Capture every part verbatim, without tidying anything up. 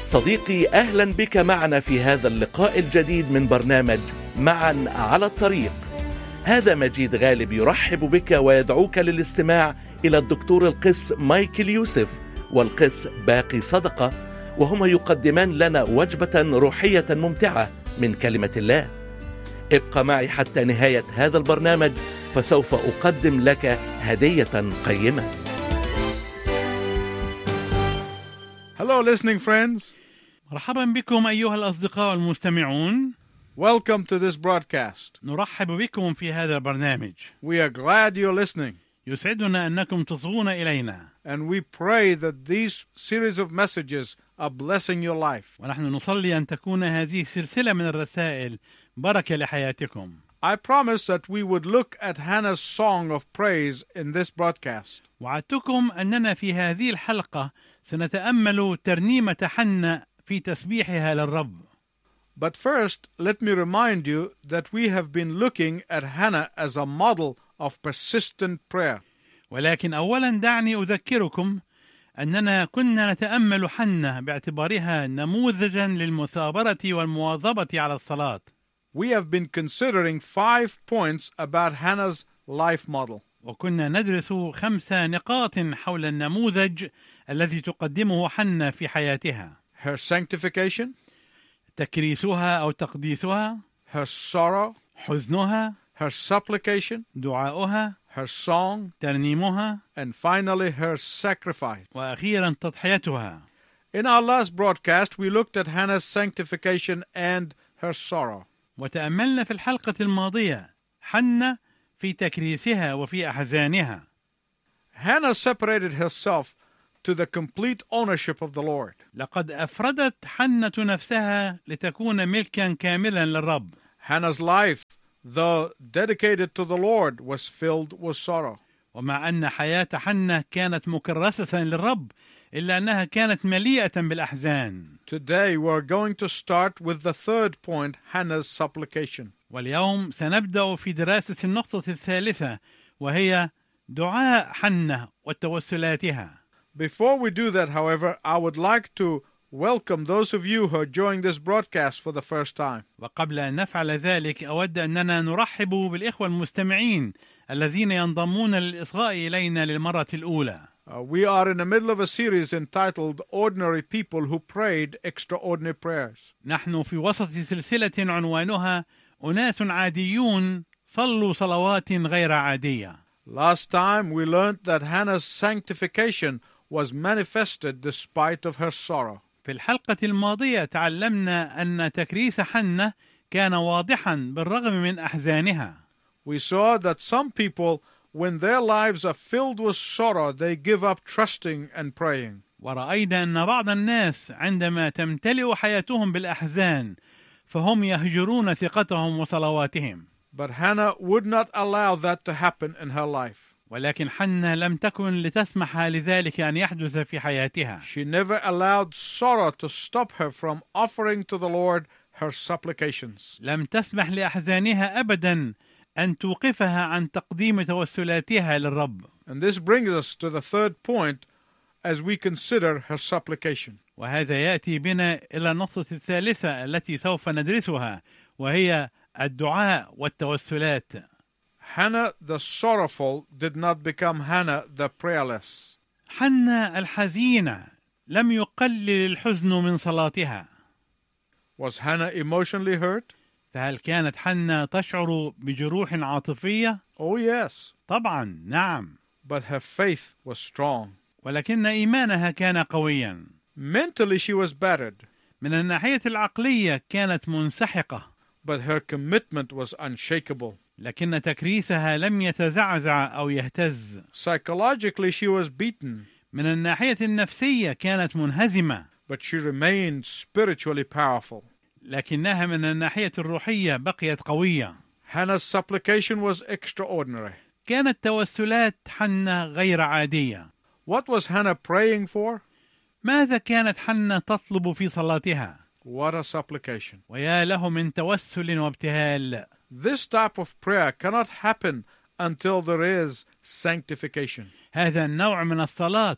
صديقي، أهلا بك معنا في هذا اللقاء الجديد من برنامج معا على الطريق. هذا مجيد غالب يرحب بك ويدعوك للاستماع إلى الدكتور القس مايكل يوسف والقس باقي صدقة، وهما يقدمان لنا وجبة روحية ممتعة من كلمة الله. ابقى معي حتى نهاية هذا البرنامج، فسوف أقدم لك هدية قيمة. Hello listening friends. مرحبا بكم أيها الأصدقاء المستمعون. Welcome to this broadcast. نرحب بكم في هذا البرنامج. We are glad you're listening. يسعدنا أنكم تصغون إلينا. And we pray that these series of messages are blessing your life. ونحن نصلي أن تكون هذه السلسلة من الرسائل بركة لحياتكم. I promise that we would look at Hannah's song of praise in this broadcast. وعدتكم أننا في هذه الحلقة سنتأمل ترنيمة حنة في تسبيحها للرب. But first, let me remind you that we have been looking at Hannah as a model of persistent prayer. ولكن أولا دعني أذكركم أننا كنا نتأمل حنة باعتبارها نموذجا للمثابرة والمواظبة على الصلاة. We have been considering five points about Hannah's life model. وكنا ندرس خمس نقاط حول النموذج الذي تقدمه حنة في حياتها. Her sanctification, تكريسها أو تقديسها، her sorrow, حزنها، her supplication, دعاؤها، her song, ترنيمها، and finally her sacrifice. وأخيرا تضحيتها. In our last broadcast, we looked at Hannah's sanctification and her sorrow. وتأملنا في الحلقة الماضية حنة في تكريسها وفي أحزانها. Hannah separated herself to the complete ownership of the Lord. لقد أفردت حنة نفسها لتكون ملكا كاملا للرب. Hannah's life, though dedicated to the Lord, was filled with sorrow. ومع أن حياة حنة كانت مكرسة للرب، إلا أنها كانت مليئة بالأحزان. Today we're going to start with the third point, Hannah's supplication. واليوم سنبدأ في دراسة النقطة الثالثة، وهي دعاء حنة وتوسلاتها. Before we do that, however, I would like to welcome those of you who are joining this broadcast for the first time. وقبل أن نفعل ذلك أود أننا نرحب بالإخوة المستمعين الذين ينضمون للإصغاء إلينا للمرة الأولى. Uh, we are in the middle of a series entitled Ordinary People Who Prayed Extraordinary Prayers. نحن في وسط سلسلة عنوانها أناس عاديون صلوا صلوات غير عادية. Last time we learned that Hannah's sanctification was manifested despite of her sorrow. في الحلقة الماضية تعلمنا أن تكريس حنة كان واضحا بالرغم من أحزانها. We saw that some people, when their lives are filled with sorrow, they give up trusting and praying. ورأينا أن بعض الناس عندما تمتلئ حياتهم بالأحزان فهم يهجرون ثقتهم وصلواتهم. But Hannah would not allow that to happen in her life. ولكن حنة لم تكن لتسمح لذلك أن يحدث في حياتها. She never allowed sorrow to stop her from offering to the Lord her supplications. لم تسمح لأحزانها أبدا أن توقفها عن تقديم توسلاتها للرب. And this brings us to the third point as we consider her supplication. وهذا يأتي بنا إلى النقطة الثالثة التي سوف ندرسها، وهي الدعاء والتوسلات. Hannah the sorrowful did not become Hannah the prayerless. حنة الحزينة لم يقلل الحزن من صلاتها. Was Hannah emotionally hurt? فهل كانت حنة تشعر بجروح عاطفية؟ Oh yes. طبعا نعم. But her faith was strong. ولكن إيمانها كان قويا. Mentally she was battered. من الناحية العقلية كانت منسحقة. But her commitment was unshakable. لكن تكريسها لم يتزعزع أو يهتز. Psychologically she was beaten. من الناحية النفسية كانت منهزمة. But she remained spiritually powerful. لكنها من الناحية الروحية بقيت قوية. Hannah's supplication was extraordinary. كانت توسلات حنة غير عادية. What was Hannah praying for? ماذا كانت حنة تطلب في صلاتها؟ What a supplication. ويا له من توسل وابتهال. This type of prayer cannot happen until there is sanctification. هذا النوع من الصلاة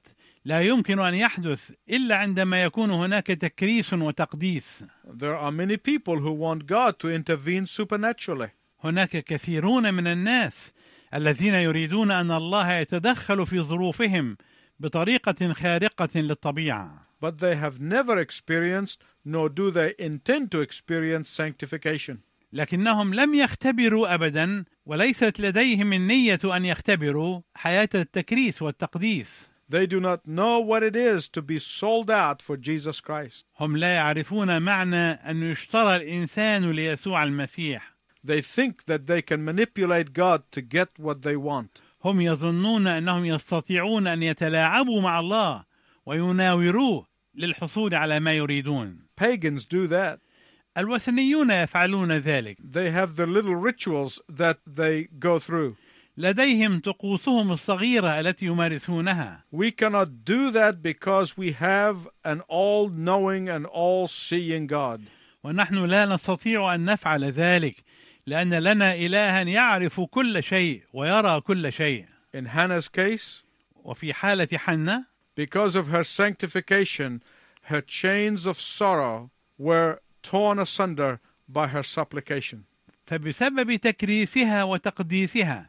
لا يمكن أن يحدث إلا عندما يكون هناك تكريس وتقديس. There are many people who want God to intervene supernaturally. هناك كثيرون من الناس الذين يريدون أن الله يتدخل في ظروفهم بطريقة خارقة للطبيعة. But they have never experienced, nor do they intend to experience, sanctification. لكنهم لم يختبروا أبدا، وليست لديهم النية أن يختبروا حياة التكريس والتقديس. They do not know what it is to be sold out for Jesus Christ. هم لا يعرفون معنى أن يشترى الإنسان ليسوع المسيح. They think that they can manipulate God to get what they want. هم يظنون أنهم يستطيعون أن يتلاعبوا مع الله ويناوروه للحصول على ما يريدون. Pagans do that. الوثنيون يفعلون ذلك. They have their little rituals that they go through. لديهم طقوسهم الصغيرة التي يمارسونها. We cannot do that because we have an all-knowing and all-seeing God. ونحن لا نستطيع أن نفعل ذلك لأن لنا إلها يعرف كل شيء ويرى كل شيء. In Hannah's case, وفي حالة حنة, because of her sanctification, her chains of sorrow were torn asunder by her supplication. فبسبب تكريسها وتقديسها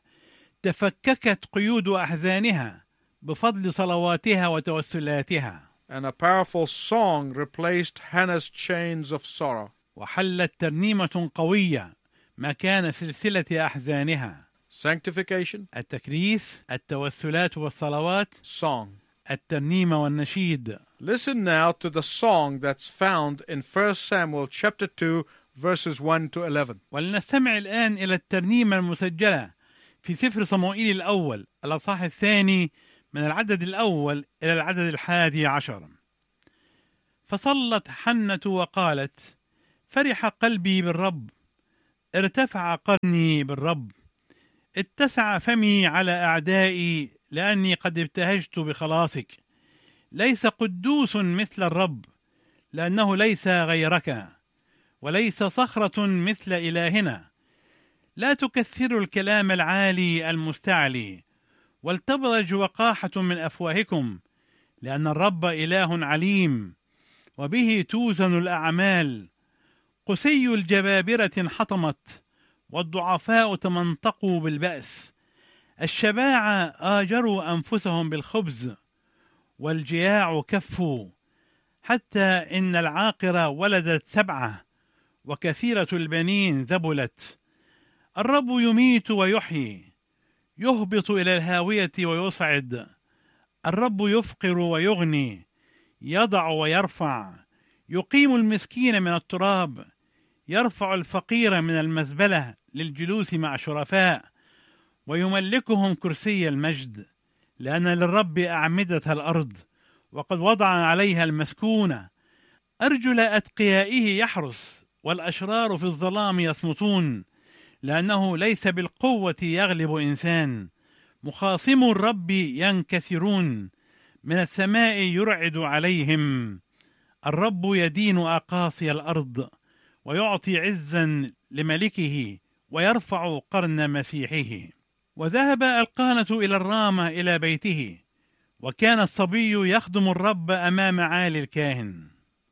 تفككت قيود أحزانها بفضل صلواتها وتوسلاتها. And a powerful song replaced Hannah's chains of sorrow. وحلت ترنيمة قوية مكان سلسلة أحزانها. Sanctification, التكريس، التوسلات والصلوات، song. الترنيمة والنشيد. Listen now to the song that's found in First Samuel chapter two verses one to eleven. ولنستمع الآن إلى الترنيمة المسجلة في سفر صموئيل الأول الأصحاح الثاني من العدد الأول إلى العدد الحادي عشر. فصلت حنة وقالت: فرح قلبي بالرب، ارتفع قرني بالرب، اتسع فمي على أعدائي لأني قد ابتهجت بخلاصك. ليس قدوس مثل الرب، لأنه ليس غيرك، وليس صخرة مثل إلهنا. لا تكثروا الكلام العالي المستعلي، ولتبرج وقاحة من أفواهكم، لأن الرب إله عليم، وبه توزن الأعمال. قسي الجبابرة انحطمت، والضعفاء تمنطقوا بالبأس. الشباعة آجروا أنفسهم بالخبز، والجياع كفوا، حتى إن العاقرة ولدت سبعة، وكثيرة البنين ذبلت. الرب يميت ويحيي، يهبط إلى الهاوية ويصعد. الرب يفقر ويغني، يضع ويرفع، يقيم المسكين من التراب، يرفع الفقير من المزبلة للجلوس مع شرفاء، ويملكهم كرسي المجد. لأن للرب أعمدة الأرض، وقد وضع عليها المسكونة. أرجل أتقيائه يحرس، والأشرار في الظلام يصمتون، لأنه ليس بالقوة يغلب إنسان. مخاصم الرب ينكسرون، من السماء يرعد عليهم. الرب يدين أقاصي الأرض، ويعطي عزا لملكه، ويرفع قرن مسيحه. وذهب القانة إلى الرامة إلى بيته، وكان الصبي يخدم الرب أمام عالي الكاهن.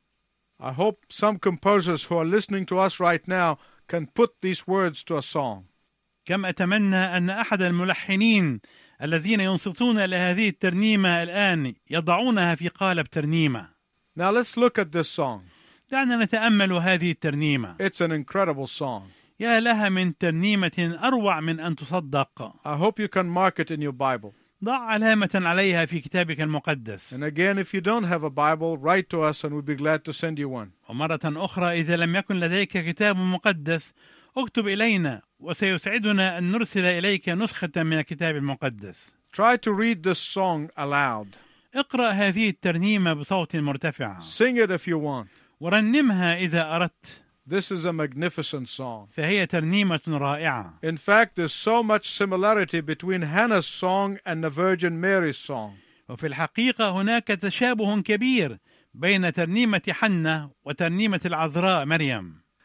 I hope some composers who are listening to us right now can put these words to a song. كم أتمنى أن أحد الملحنين الذين ينصتون لهذه الترنيمة الآن يضعونها في قالب ترنيمة. Now let's look at this song. دعنا نتأمل هذه الترنيمة. It's an incredible song. يا لها من ترنيمة أروع من أن تصدق. I hope you can mark it in your Bible. ضع علامة عليها في كتابك المقدس. And again, if you don't have a Bible, write to us and we'll be glad to send you one. ومرة أخرى إذا لم يكن لديك كتاب مقدس اكتب إلينا، وسيسعدنا أن نرسل إليك نسخة من الكتاب المقدس. Try to read this song aloud. اقرأ هذه الترنيمة بصوت مرتفع. Sing it if you want. ورنمها إذا أردت. This is a magnificent song. فهي ترنيمة رائعة. In fact, there's so much similarity between Hannah's song and the Virgin Mary's song. وفي الحقيقة هناك تشابه كبير بين ترنيمة حنة وترنيمة العذراء مريم.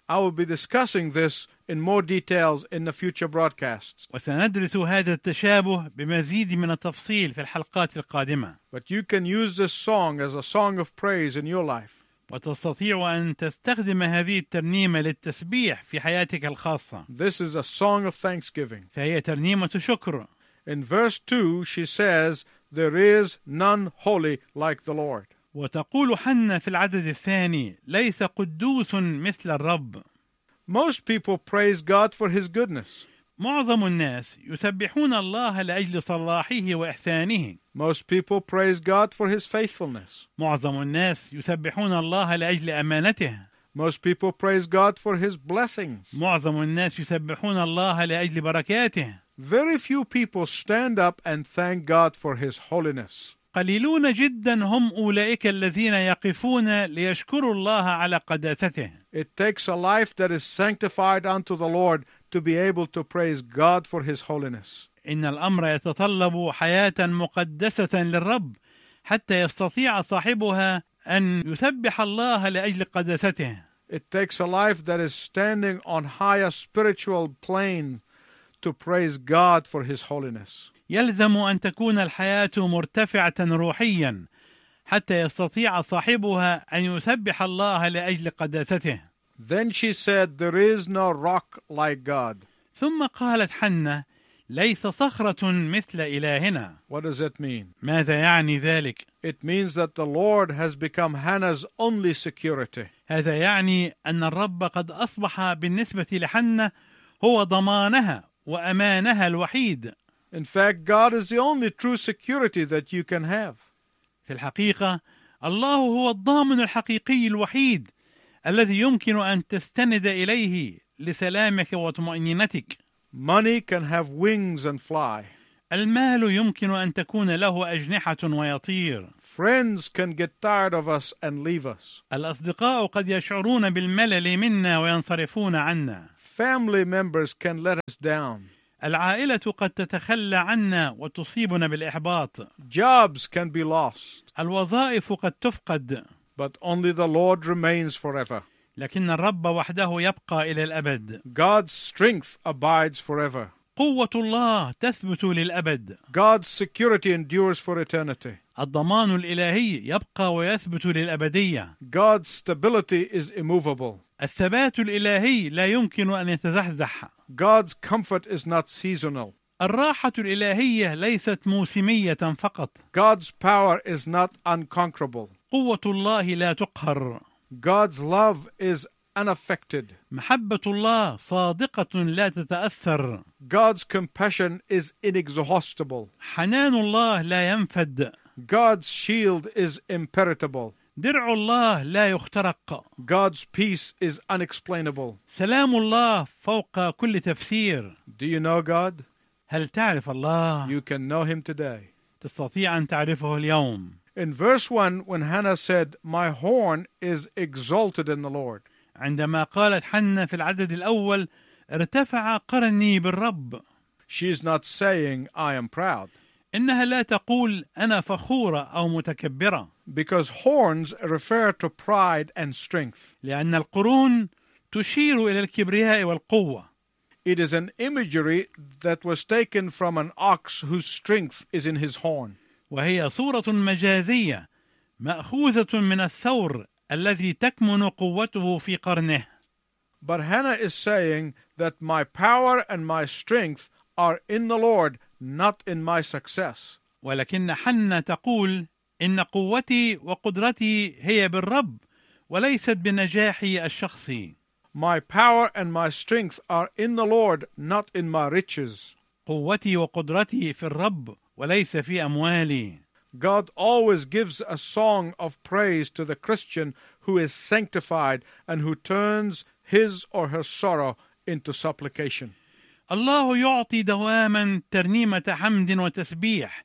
I will be discussing this in more details in the future broadcasts. وسندرس هذا التشابه بمزيد من التفصيل في الحلقات القادمة. But you can use this song as a song of praise in your life. وتستطيع أن تستخدم هذه الترنيمة للتسبيح في حياتك الخاصة. This is a song of thanksgiving. فهي ترنيمة شكر. In verse two, she says, there is none holy like the Lord. وتقول حنة في العدد الثاني: ليس قدوس مثل الرب. Most people praise God for His goodness. معظم الناس يسبحون الله لأجل صلاحه وإحسانه. Most people praise God for His faithfulness. معظم الناس يسبحون الله لأجل أمانته. Most people praise God for His blessings. معظم الناس يسبحون الله لأجل بركاته. Very few people stand up and thank God for His holiness. قليلون جدا هم أولئك الذين يقفون ليشكروا الله على قداسته. It takes a life that is sanctified unto the Lord to be able to praise God for His holiness. إن الأمر يتطلب حياة مقدسة للرب حتى يستطيع صاحبها أن يسبح الله لأجل قداسته. It takes a life that is standing on higher spiritual plane to praise God for His holiness. يلزم أن تكون الحياة مرتفعة روحيا حتى يستطيع صاحبها أن يسبح الله لأجل قداسته. Then she said, there is no rock like God. ثم قالت حنة: ليس صخرة مثل إلهنا. What does it mean? ماذا يعني ذلك؟ It means that the Lord has become Hannah's only security. هذا يعني أن الرب قد أصبح بالنسبة لحنة هو ضمانها وأمانها الوحيد. In fact, God is the only true security that you can have. في الحقيقة الله هو الضامن الحقيقي الوحيد الذي يمكن أن تستند إليه لسلامك وطمأنينتك. Money can have wings and fly. المال يمكن أن تكون له أجنحة ويطير. Friends can get tired of us and leave us. الأصدقاء قد يشعرون بالملل منا وينصرفون عنا. Family members can let us down. العائلة قد تتخلى عنا وتصيبنا بالإحباط. Jobs can be lost. الوظائف قد تفقد. But only the Lord remains forever. لكن الرب وحده يبقى إلى الأبد. God's strength abides forever. قوة الله تثبت للأبد. God's security endures for eternity. الضمان الإلهي يبقى ويثبت للأبدية. God's stability is immovable. الثبات الإلهي لا يمكن أن يتزحزح. God's comfort is not seasonal. الراحة الإلهية ليست موسمية فقط. God's power is not unconquerable. قوة الله لا تقهر. God's love is unaffected. محبة الله صادقة لا تتأثر. God's compassion is inexhaustible. حنان الله لا ينفد. God's shield is impenetrable. درع الله لا يخترق. God's peace is unexplainable. سلام الله فوق كل تفسير. Do you know God? هل تعرف الله؟ You can know Him today. تستطيع أن تعرفه اليوم. In verse one, when Hannah said, my horn is exalted in the Lord. عندما قالت حنة في العدد الأول: ارتفع قرني بالرب. She is not saying, I am proud. إنها لا تقول أنا فخورة أو متكبرة. Because horns refer to pride and strength. لأن القرون تشير إلى الكبرياء والقوة. It is an imagery that was taken from an ox whose strength is in his horn. وهي صورة مجازية مأخوذة من الثور الذي تكمن قوته في قرنه. But Hannah is saying that my power and my strength are in the Lord, not in my success. ولكن حنة تقول إن قوتي وقدرتي هي بالرب وليست بنجاحي الشخصي. My power and my strength are in the Lord, not in my riches. قوتي وقدرتي في الرب وليس في أموالي. God always gives a song of praise to the Christian who is sanctified and who turns his or her sorrow into supplication. الله يعطي دواما ترنيمة حمد وتسبيح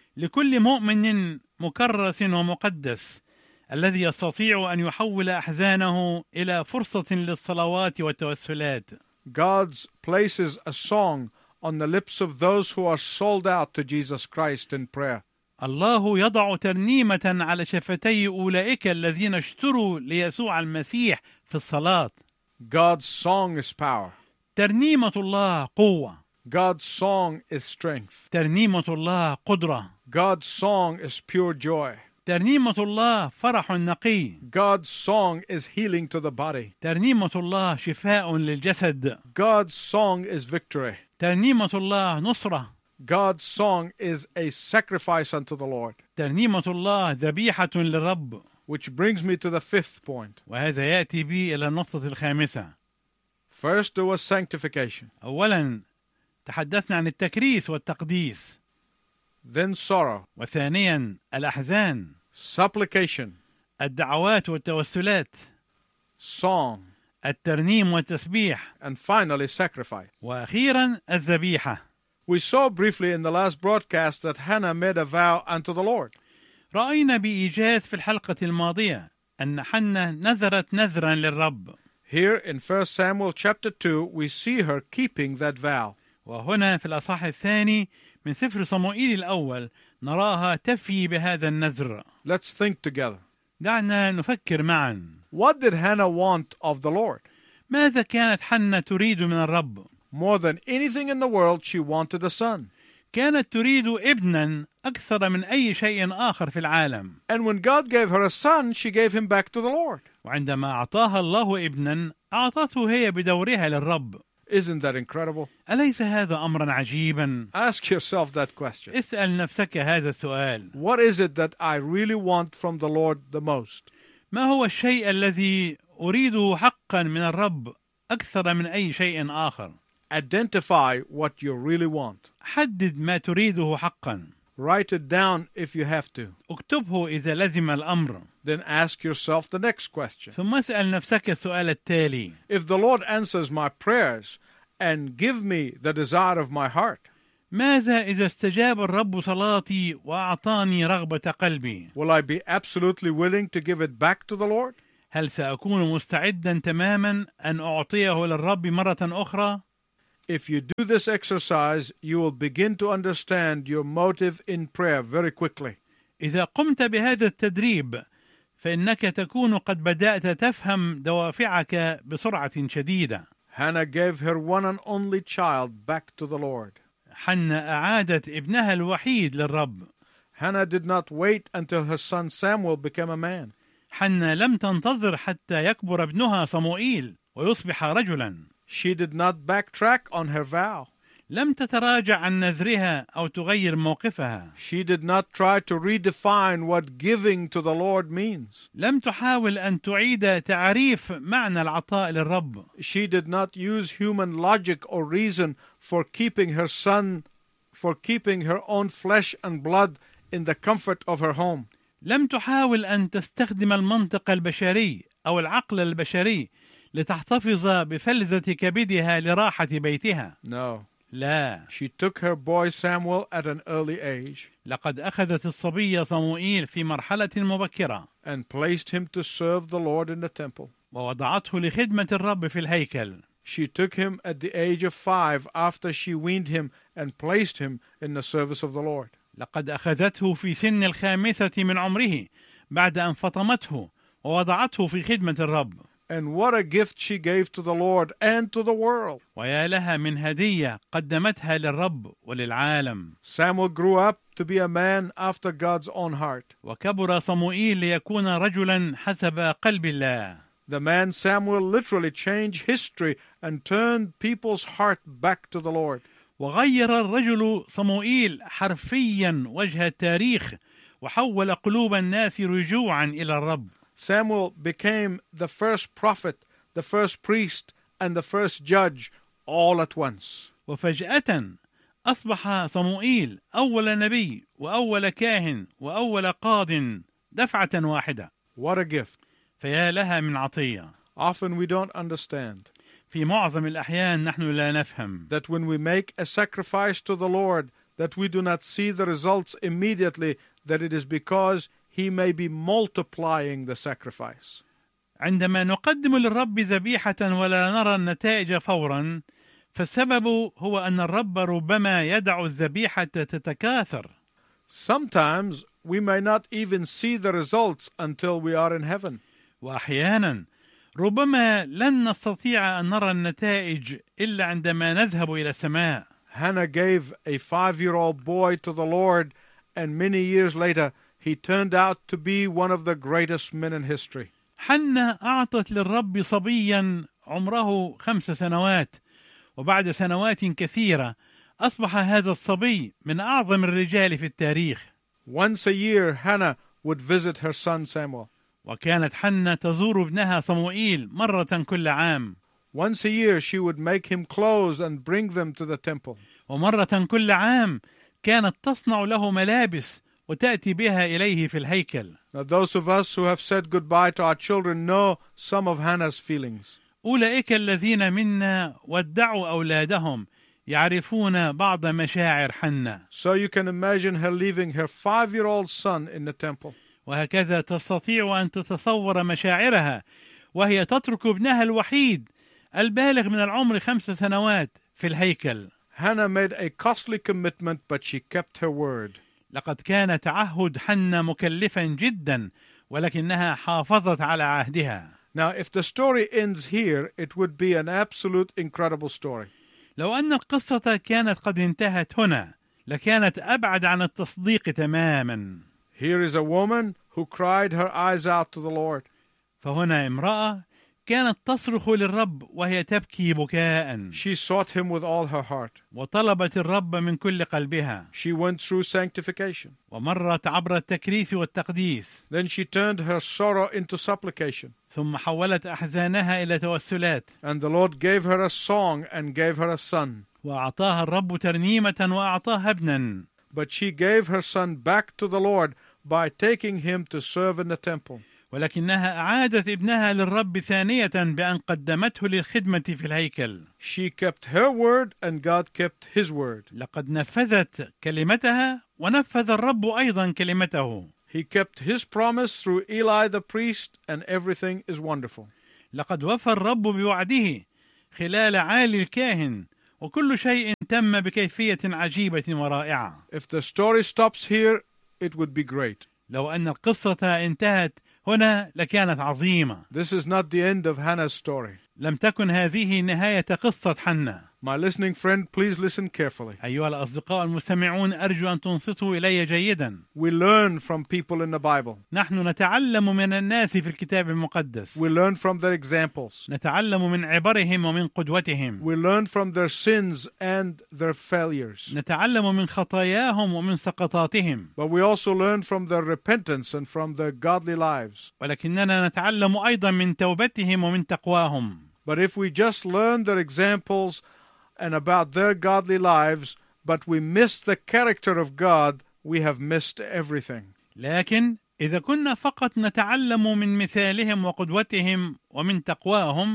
لكل مؤمن مكرس ومقدس الذي يستطيع أن يحول أحزانه إلى فرصة للصلوات والتوسلات. God places a song on the lips of those who are sold out to Jesus Christ in prayer. الله يضع ترنيمة على شفتي أولئك الذين اشتروا ليسوع المسيح في الصلاة. God's song is power. ترنيمة الله قوة. God's song is strength. ترنيمة الله قدرة. God's song is pure joy. ترنيمة الله فرح نقي. God's song is healing to the body. ترنيمة الله شفاء للجسد. God's song is victory. ترنيمة الله نصرة. God's song is a sacrifice unto the Lord. ترنيمة الله ذبيحة للرب. Which brings me to the fifth point. وهذا يأتي بي إلى النقطة الخامسة. First there was sanctification. أولا تحدثنا عن التكريس والتقديس. Then sorrow. وثانيا الأحزان. Supplication. الدعوات والتوسلات. Song. الترنيم والتسبيح. And finally sacrifice. وأخيرا الذبيحة. We saw briefly in the last broadcast that Hannah made a vow unto the Lord. رأينا بإيجاز في الحلقة الماضية أن حنة نذرت نذرا للرب. Here in First Samuel chapter two, we see her keeping that vow. وهنا في الأصحاح الثاني من سفر صموئيل الأول نراها تفي بهذا النذر. Let's think together. دعنا نفكر معا. What did Hannah want of the Lord? ماذا كانت حنة تريد من الرب؟ More than anything in the world, she wanted a son. كانت تريد ابنا أكثر من أي شيء آخر في العالم. And when God gave her a son, she gave him back to the Lord. وعندما أعطاها الله ابنا أعطته هي بدورها للرب. Isn't that incredible? أليس هذا أمرا عجيبا؟ Ask yourself that question. اسأل نفسك هذا السؤال. What is it that I really want from the Lord the most? ما هو الشيء الذي أريده حقا من الرب أكثر من أي شيء آخر؟ Identify what you really want. حدد ما تريده حقا. Write it down if you have to. اكتبه إذا لزم الأمر. Then ask yourself the next question. ثم اسأل نفسك السؤال التالي. If the Lord answers my prayers and give me the desire of my heart, ماذا إذا استجاب الرب صلاتي وأعطاني رغبة قلبي؟ will I be absolutely willing to give it back to the Lord? هل سأكون مستعدا تماما أن أعطيه للرب مرة أخرى؟ If you do this exercise, you will begin to understand your motive in prayer very quickly. إذا قمت بهذا التدريب فإنك تكون قد بدأت تفهم دوافعك بسرعة شديدة. Hannah gave her one and only child back to the Lord. حنة أعادت ابنها الوحيد للرب. Hannah did not wait until her son Samuel became a man. حنة لم تنتظر حتى يكبر ابنها صموئيل ويصبح رجلا. She did not backtrack on her vow. لم تتراجع عن نذرها أو تغير موقفها. She did not try to redefine what giving to the Lord means. لم تحاول أن تعيد تعريف معنى العطاء للرب. She did not use human logic or reason for keeping her son, for keeping her own flesh and blood in the comfort of her home. لم تحاول أن تستخدم المنطق البشري أو العقل البشري لتحتفظ بفلذة كبدها لراحة بيتها. No. لا. She took her boy Samuel at an early age. لقد أخذت الصبي صموئيل في مرحلة مبكرة. And placed him to serve the Lord in the temple. ووضعته لخدمة الرب في الهيكل. She took him at the age of five after she weaned him and placed him in the service of the Lord. لقد أخذته في سن الخامسة من عمره بعد أن فطمته ووضعته في خدمة الرب. And what a gift she gave to the Lord and to the world. ويا لها من هدية قدمتها للرب وللعالم. Samuel grew up to be a man after God's own heart. وكبر صموئيل ليكون رجلا حسب قلب الله. The man Samuel literally changed history and turned people's heart back to the Lord. وغير الرجل صموئيل حرفيا وجه التاريخ وحول قلوب الناس رجوعا إلى الرب. Samuel became the first prophet, the first priest, and the first judge all at once. وفجأة أصبح صموئيل أول نبي وأول كاهن وأول قاض دفعة واحدة. What a gift. فيا لها من عطية. Often we don't understand في معظم الأحيان نحن لا نفهم that when we make a sacrifice to the Lord, that we do not see the results immediately, that it is because He may be multiplying the sacrifice. عندما نقدم للرب ذبيحة ولا نرى النتائج فورا فالسبب هو أن الرب ربما يدع الذبيحة تتكاثر. Sometimes we may not even see the results until we are in heaven. وأحيانا ربما لن نستطيع أن نرى النتائج إلا عندما نذهب إلى السماء. Hannah gave a five-year-old boy to the Lord, and many years later he turned out to be one of the greatest men in history. حنة أعطت للرب صبيا عمره خمس سنوات، وبعد سنوات كثيرة أصبح هذا الصبي من أعظم الرجال في التاريخ. Once a year, Hannah would visit her son Samuel. وكانت حنة تزور ابنها صموئيل مرة كل عام. Once a year, she would make him clothes and bring them to the temple. ومرة كل عام كانت تصنع له ملابس وتأتي بها إليه في الهيكل. Now, those of us who have said goodbye to our children know some of Hannah's feelings. أولئك الذين منا ودعوا أولادهم يعرفون بعض مشاعر حنة. So you can imagine her leaving her five-year-old son in the temple. وهكذا تستطيع أن تتصور مشاعرها وهي تترك ابنها الوحيد البالغ من العمر خمس سنوات في الهيكل. Hannah made a costly commitment, but she kept her word. لقد كان تعهد حنة مكلفا جدا، ولكنها حافظت على عهدها. Now, if the story ends here, it would be an absolute incredible story. لو أن القصة كانت قد انتهت هنا لكانت أبعد عن التصديق تماما. Here is a woman who cried her eyes out to the Lord. فهنا امرأة كانت تصرخ للرب وهي تبكي بكاء. She sought him with all her heart. وطلبت الرب من كل قلبها. She went through sanctification. ومرت عبر التكريس والتقديس. Then she turned her sorrow into supplication. ثم حولت أحزانها إلى توسلات. And the Lord gave her a song and gave her a son. وأعطاها الرب ترنيمة وأعطاها ابنا. But she gave her son back to the Lord by taking him to serve in the temple. ولكنها أعادت ابنها للرب ثانية بأن قدمته للخدمة في الهيكل. She kept her word and God kept his word. لقد نفذت كلمتها ونفذ الرب أيضا كلمته. He kept his promise through Eli the priest, and everything is wonderful. لقد وفى الرب بوعده خلال عالي الكاهن، وكل شيء تم بكيفية عجيبة ورائعة. If the story stops here, it would be great. لو أن القصة انتهت هنا لكانت عظيمة. This is not the end of Hannah's story. لم تكن هذه نهاية قصة حنة. My listening friend, please listen carefully. أيها الأصدقاء المستمعون، أرجو أن تنصتوا إلي جيدا. We learn from people in the Bible. نحن نتعلم من الناس في الكتاب المقدس. We learn from their examples. نتعلم من عبرهم ومن قدوتهم. We learn from their sins and their failures. نتعلم من خطاياهم ومن سقطاتهم. But we also learn from their repentance and from their godly lives. ولكننا نتعلم أيضا من توبتهم ومن تقواهم. But if we just learn their examples and about their godly lives, but we miss the character of God, we have missed everything. لكن إذا كنا فقط نتعلم من مثالهم وقدوتهم ومن تقواهم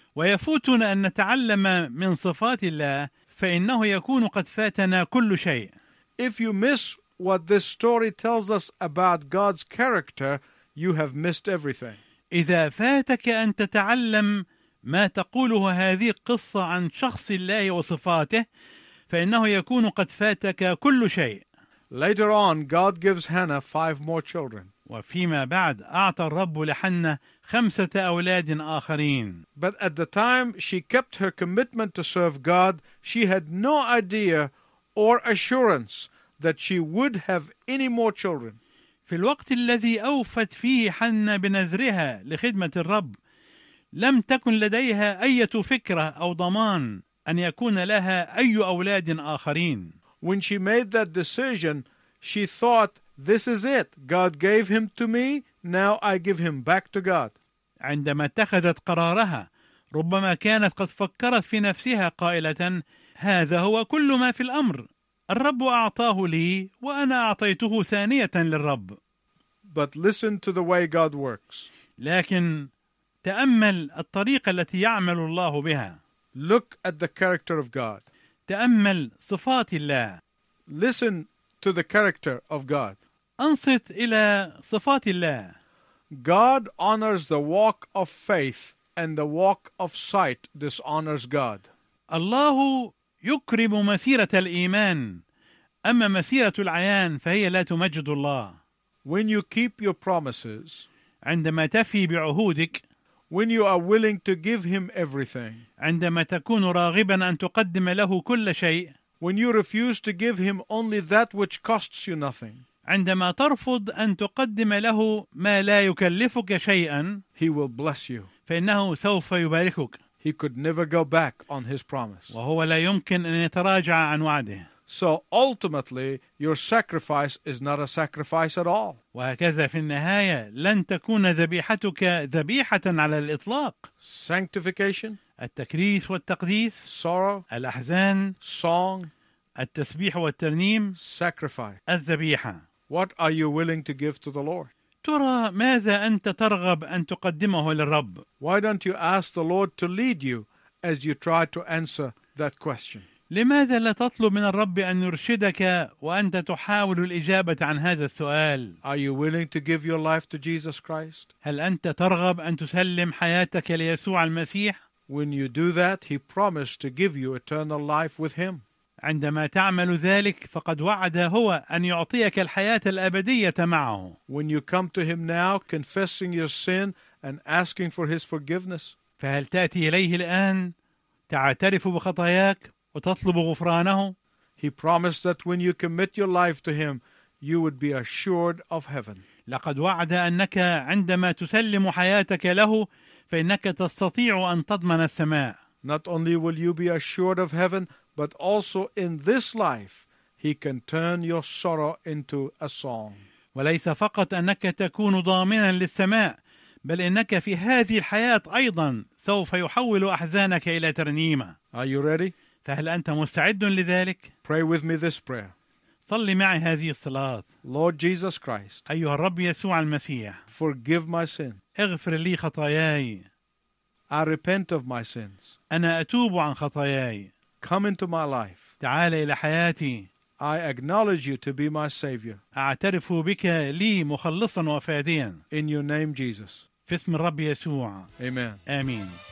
ويفوتنا أن نتعلم من صفات الله، فإنه يكون قد فاتنا كل شيء. If you miss what this story tells us about God's character, you have missed everything. إذا فاتك أن تتعلم ما تقوله هذه القصة عن شخص الله وصفاته، فإنه يكون قد فاتك كل شيء. Later on, God gives Hannah five more children. وفيما بعد أعطى الرب لحنة خمسة أولاد آخرين. But at the time she kept her commitment to serve God, she had no idea or assurance that she would have any more children. في الوقت الذي أوفت فيه حنة بنذرها لخدمة الرب، لم تكن لديها أي فكرة أو ضمان أن يكون لها أي أولاد آخرين. When she made that decision, she thought, this is it. God gave him to me, now I give him back to God. عندما اتخذت قرارها ربما كانت قد فكرت في نفسها قائلة: هذا هو كل ما في الأمر، الرب أعطاه لي وأنا أعطيته ثانية للرب. But listen to the way God works. لكن تأمل الطريقة التي يعمل الله بها. Look at the character of God. تأمل صفات الله. Listen to the character of God. أنصت إلى صفات الله. God honors the walk of faith, and the walk of sight dishonors God. الله يكرم مسيرة الإيمان، أما مسيرة العيان فهي لا تمجد الله. When you keep your promises, عندما تفي بعهودك، when you are willing to give him everything, عندما تكون راغبا أن تقدم له كل شيء، when you refuse to give him only that which costs you nothing, عندما ترفض أن تقدم له ما لا يكلفك شيئا، he will bless you. فإنه سوف يباركك. He could never go back on his promise. وهو لا يمكن أن يتراجع عن وعده. So ultimately, your sacrifice is not a sacrifice at all. وهكذا في النهاية لن تكون ذبيحتك ذبيحة على الإطلاق. Sanctification, التكريس والتقديس، sorrow, الأحزان، song, التسبيح والترنيم، sacrifice. الذبيحة. What are you willing to give to the Lord? ترى ماذا أنت ترغب أن تقدمه للرب؟ Why don't you ask the Lord to lead you as you try to answer that question? لماذا لا تطلب من الرب أن يرشدك وأنت تحاول الإجابة عن هذا السؤال؟ Are you willing to give your life to Jesus Christ? هل أنت ترغب أن تسلم حياتك ليسوع المسيح؟ When you do that, He promised to give you eternal life with Him. عندما تعمل ذلك فقد وعد هو أن يعطيك الحياة الأبدية معه. When you come to Him now, confessing your sin and asking for His forgiveness, فهل تأتي إليه الآن تعترف بخطاياك وتطلب غفرانه؟ He promised that when you commit your life to Him, you would be assured of heaven. لقد وعد أنك عندما تسلم حياتك له فإنك تستطيع أن تضمن السماء. Not only will you be assured of heaven, but also in this life, He can turn your sorrow into a song. وليس فقط أنك تكون ضامنا للسماء، بل إنك في هذه الحياة أيضا سوف يحول أحزانك إلى ترنيمة. Are you ready? فهل أنت مستعد لذلك؟ Pray with me this prayer. صلي معي هذه الصلاة. Lord Jesus Christ, أيها الرب يسوع المسيح، forgive my sin. اغفر لي خطاياي. I repent of my sins. أنا أتوب عن خطاياي. Come into my life. تعال إلى حياتي. I acknowledge you to be my Savior. أعترف بك لي مخلصا وفاديا. In your name, Jesus. في اسم الرب يسوع. Amen. آمين.